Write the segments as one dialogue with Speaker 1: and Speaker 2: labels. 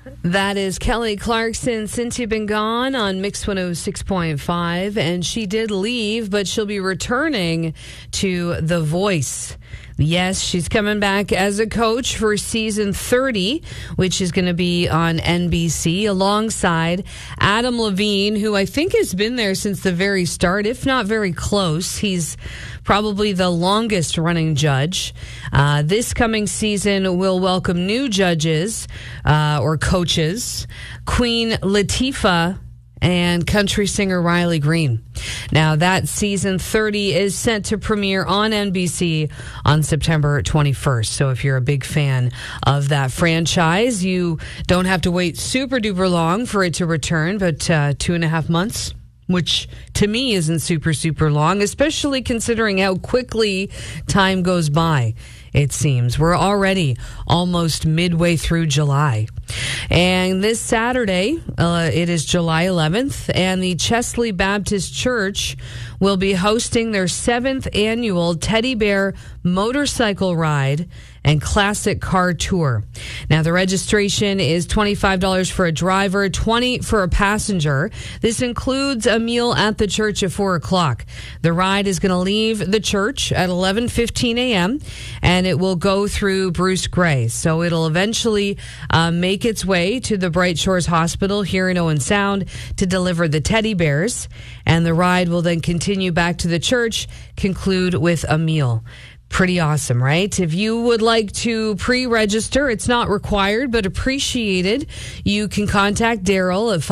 Speaker 1: That is Kelly Clarkson, Since You've Been Gone on Mix 106.5. And she did leave, but she'll be returning to The Voice. Yes, she's coming back as a coach for season 30, which is going to be on NBC, alongside Adam Levine, who I think has been there since the very start, if not very close. He's probably the longest running judge. This coming season will welcome new judges or coaches, Queen Latifah and country singer Riley Green. Now, that season 30 is set to premiere on NBC on September 21st. So if you're a big fan of that franchise, you don't have to wait super duper long for it to return, but 2.5 months, which to me isn't super long, especially considering how quickly time goes by. It seems we're already almost midway through July. And this Saturday, it is July 11th, and the Chesley Baptist Church will be hosting their 7th annual Teddy Bear motorcycle ride and classic car tour. Now, the registration is $25 for a driver, $20 for a passenger. This includes a meal at the church at 4 o'clock. The ride is going to leave the church at 11:15 a.m., and it will go through Bruce Gray. So it'll eventually make its way to the Bright Shores Hospital here in Owen Sound to deliver the teddy bears, and the ride will then continue back to the church, conclude with a meal. Pretty awesome, right? If you would like to pre-register, it's not required, but appreciated. You can contact Daryl at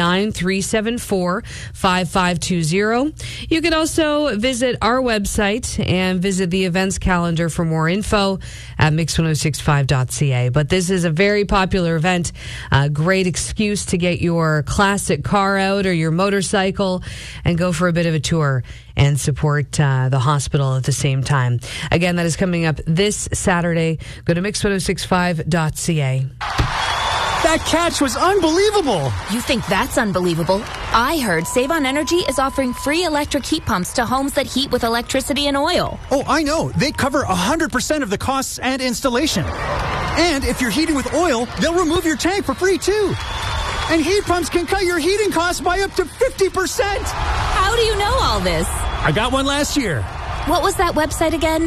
Speaker 1: 519-374-5520. You can also visit our website and visit the events calendar for more info at mix1065.ca. But this is a very popular event, a great excuse to get your classic car out or your motorcycle and go for a bit of a tour and support the hospital at the same time. Again, that is coming up this Saturday. Go to mix1065.ca.
Speaker 2: That catch was unbelievable.
Speaker 3: You think that's unbelievable? I heard Save on Energy is offering free electric heat pumps to homes that heat with electricity and oil.
Speaker 2: Oh, I know. They cover 100% of the costs and installation. And if you're heating with oil, they'll remove your tank for free, too. And heat pumps can cut your heating costs by up to 50%.
Speaker 3: How do you know all this?
Speaker 2: I got one last year.
Speaker 3: What was that website again?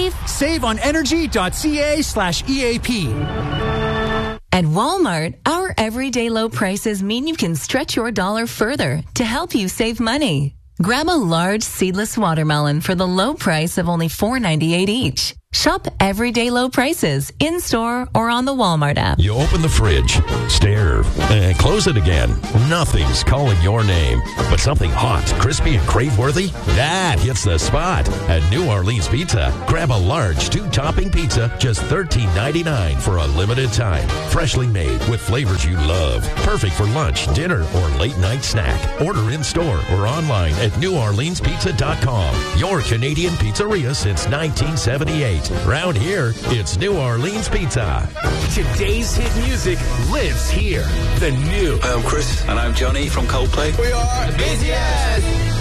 Speaker 2: SaveOnEnergy.ca/EAP.
Speaker 4: At Walmart, our everyday low prices mean you can stretch your dollar further to help you save money. Grab a large seedless watermelon for the low price of only $4.98 each. Shop everyday low prices in-store or on the Walmart app.
Speaker 5: You open the fridge, stare, and close it again. Nothing's calling your name, but something hot, crispy, and crave-worthy? That hits the spot. At New Orleans Pizza, grab a large 2-topping pizza, just $13.99 for a limited time. Freshly made with flavors you love. Perfect for lunch, dinner, or late-night snack. Order in-store or online at NewOrleansPizza.com. Your Canadian pizzeria since 1978. Round here, it's New Orleans Pizza.
Speaker 6: Today's hit music lives here. The new.
Speaker 7: I'm Chris. And I'm Johnny from Coldplay.
Speaker 6: We are BTS.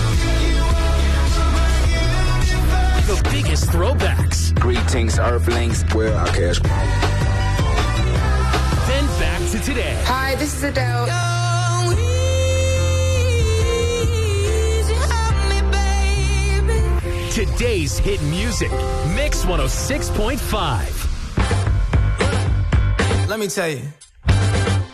Speaker 6: The biggest throwbacks.
Speaker 7: Greetings, Earthlings. We're Outcast.
Speaker 6: Then back to today.
Speaker 8: Hi, this is Adele.
Speaker 6: Today's hit music. Mix 106.5.
Speaker 9: Let me tell you,